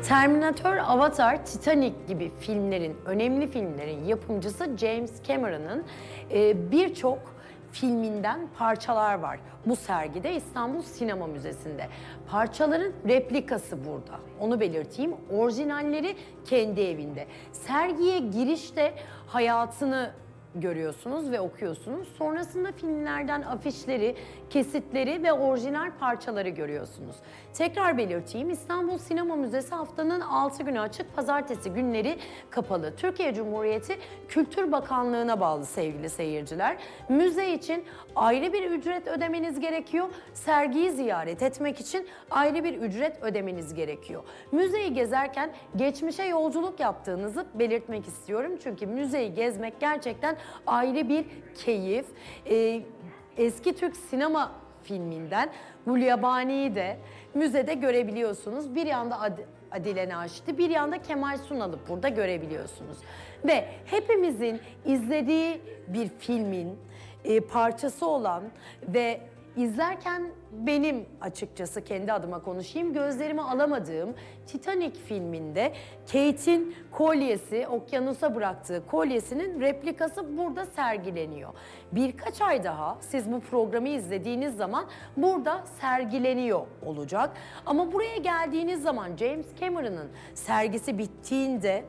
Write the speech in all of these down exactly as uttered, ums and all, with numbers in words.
Terminator, Avatar, Titanic gibi filmlerin, önemli filmlerin yapımcısı James Cameron'ın e, birçok filminden parçalar var bu sergide İstanbul Sinema Müzesi'nde. Parçaların replikası burada. Onu belirteyim. Orijinalleri kendi evinde. Sergiye girişte hayatını görüyorsunuz ve okuyorsunuz. Sonrasında filmlerden afişleri, kesitleri ve orijinal parçaları görüyorsunuz. Tekrar belirteyim, İstanbul Sinema Müzesi haftanın altı günü açık, pazartesi günleri kapalı. Türkiye Cumhuriyeti Kültür Bakanlığı'na bağlı sevgili seyirciler. Müze için ayrı bir ücret ödemeniz gerekiyor. Sergiyi ziyaret etmek için ayrı bir ücret ödemeniz gerekiyor. Müzeyi gezerken geçmişe yolculuk yaptığınızı belirtmek istiyorum. Çünkü müzeyi gezmek gerçekten ayrı bir keyif. Ee, eski Türk sinema filminden Gulyabani'yi de müzede görebiliyorsunuz. Bir yanda Ad Adile Naşit'i, bir yanda Kemal Sunal'ı burada görebiliyorsunuz. Ve hepimizin izlediği bir filmin e, parçası olan ve İzlerken benim açıkçası kendi adıma konuşayım, gözlerimi alamadığım Titanic filminde Kate'in kolyesi, okyanusa bıraktığı kolyesinin replikası burada sergileniyor. Birkaç ay daha siz bu programı izlediğiniz zaman burada sergileniyor olacak. Ama buraya geldiğiniz zaman James Cameron'ın sergisi bittiğinde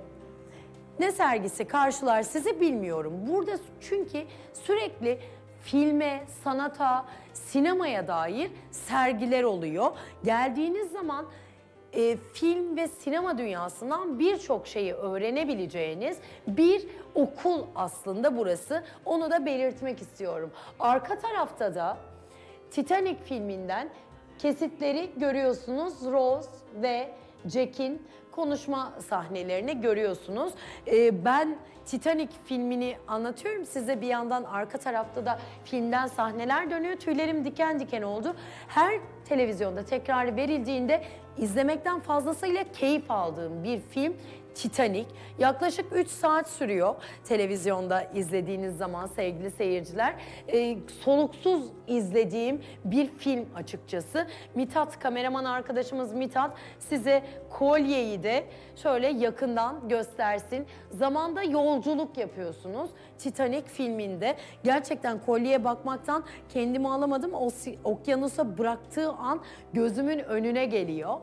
ne sergisi karşılar sizi bilmiyorum. Burada çünkü sürekli filme, sanata, sinemaya dair sergiler oluyor. Geldiğiniz zaman e, film ve sinema dünyasından birçok şeyi öğrenebileceğiniz bir okul aslında burası. Onu da belirtmek istiyorum. Arka tarafta da Titanic filminden kesitleri görüyorsunuz. Rose ve Jack'in konuşma sahnelerini görüyorsunuz. Ee, ben Titanic filmini anlatıyorum size, bir yandan arka tarafta da filmden sahneler dönüyor. Tüylerim diken diken oldu. Her televizyonda tekrarı verildiğinde izlemekten fazlasıyla keyif aldığım bir film Titanic. Yaklaşık üç saat sürüyor televizyonda izlediğiniz zaman sevgili seyirciler. Ee, soluksuz izlediğim bir film açıkçası. Mithat, kameraman arkadaşımız Mithat size kolyeyi de şöyle yakından göstersin. Zamanda yolculuk yapıyorsunuz Titanic filminde. Gerçekten kolyeye bakmaktan kendimi alamadım. O okyanusa bıraktığı an gözümün önüne geliyor.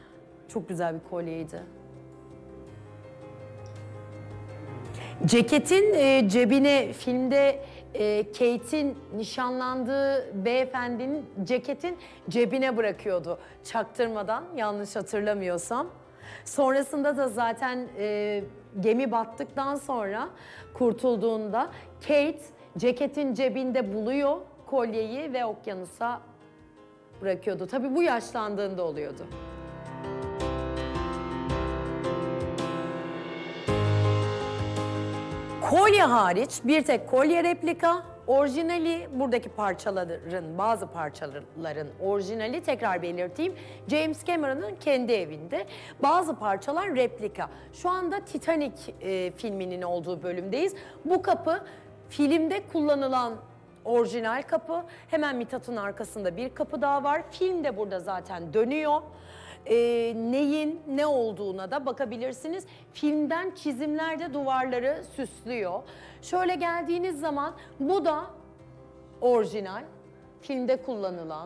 Çok güzel bir kolyeydi. Ceketin e, cebine filmde e, Kate'in nişanlandığı beyefendinin ceketin cebine bırakıyordu çaktırmadan, yanlış hatırlamıyorsam. Sonrasında da zaten e, gemi battıktan sonra kurtulduğunda Kate ceketin cebinde buluyor kolyeyi ve okyanusa bırakıyordu. Tabii bu yaşlandığında oluyordu. Kolye hariç bir tek kolye replika, orijinali buradaki parçaların, bazı parçaların orijinali, tekrar belirteyim, James Cameron'ın kendi evinde. Bazı parçalar replika. Şu anda Titanic e, filminin olduğu bölümdeyiz. Bu kapı filmde kullanılan orijinal kapı. Hemen Mithat'ın arkasında bir kapı daha var. Film de burada zaten dönüyor. E, neyin ne olduğuna da bakabilirsiniz. Filmden çizimler de duvarları süslüyor. Şöyle geldiğiniz zaman bu da orijinal, filmde kullanılan,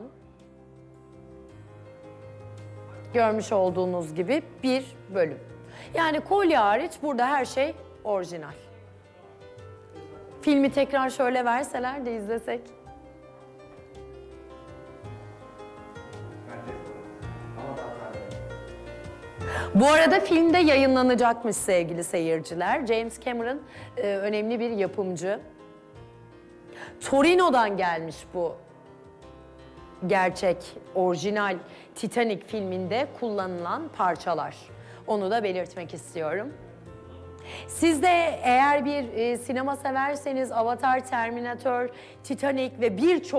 görmüş olduğunuz gibi bir bölüm. Yani kolye hariç burada her şey orijinal. Filmi tekrar şöyle verseler de izlesek. Bu arada filmde yayınlanacakmış sevgili seyirciler. James Cameron e, önemli bir yapımcı. Torino'dan gelmiş bu gerçek, orijinal Titanic filminde kullanılan parçalar. Onu da belirtmek istiyorum. Siz de eğer bir e, sinema severseniz Avatar, Terminator, Titanic ve birçok